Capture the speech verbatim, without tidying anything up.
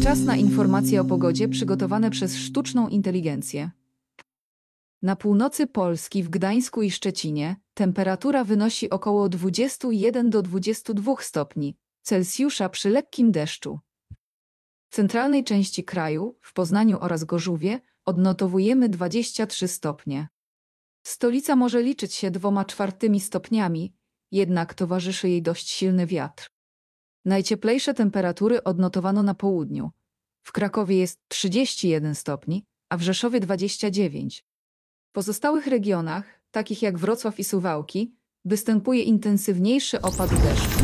Czas na informacje o pogodzie przygotowane przez sztuczną inteligencję. Na północy Polski, w Gdańsku i Szczecinie, temperatura wynosi około dwadzieścia jeden do dwudziestu dwóch stopni Celsjusza przy lekkim deszczu. W centralnej części kraju, w Poznaniu oraz Gorzowie, odnotowujemy dwadzieścia trzy stopnie. Stolica może liczyć się dwoma czwartymi stopniami, jednak towarzyszy jej dość silny wiatr. Najcieplejsze temperatury odnotowano na południu. W Krakowie jest trzydzieści jeden stopni, a w Rzeszowie dwadzieścia dziewięć. W pozostałych regionach, takich jak Wrocław i Suwałki, występuje intensywniejszy opad deszczu.